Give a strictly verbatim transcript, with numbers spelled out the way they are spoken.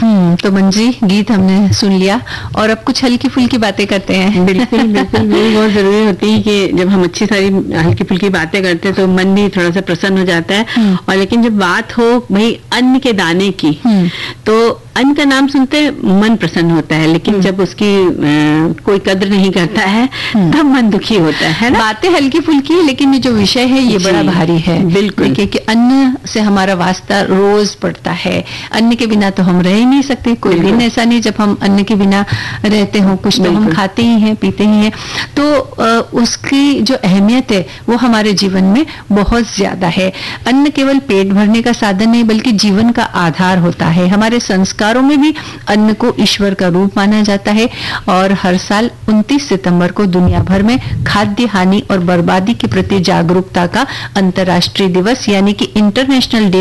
हम्म, तो मंजी, गीत हमने सुन लिया और अब कुछ हल्की फुल्की बातें करते हैं। बिल्कुल बिल्कुल, वो बहुत जरूरी होती है कि जब हम अच्छी सारी हल्की फुल्की बातें करते हैं तो मन भी थोड़ा सा प्रसन्न हो जाता है। और लेकिन जब बात हो भाई अन्न के दाने की, तो अन्न का नाम सुनते मन प्रसन्न होता है, लेकिन जब उसकी आ, कोई कद्र नहीं करता है तब मन दुखी होता है ना? बातें हल्की फुल्की है, लेकिन ये जो विषय है ये बड़ा भारी है। बिल्कुल, क्योंकि अन्न से हमारा वास्ता रोज पड़ता है। अन्न के बिना तो हम रह ही नहीं सकते। कोई दिन ऐसा नहीं जब हम अन्न के बिना रहते हो। कुछ तो हम खाते ही हैं, पीते ही हैं, तो आ, उसकी जो अहमियत है वो हमारे जीवन में बहुत ज्यादा है। अन्न केवल पेट भरने का साधन नहीं बल्कि जीवन का आधार होता है। हमारे संस्कारों में भी अन्न को ईश्वर का रूप माना जाता है और हर साल उनतीस सितंबर को दुनिया भर में खाद्य हानि और बर्बादी के प्रति जागरूकता का अंतर्राष्ट्रीय दिवस यानी कि इंटरनेशनल डे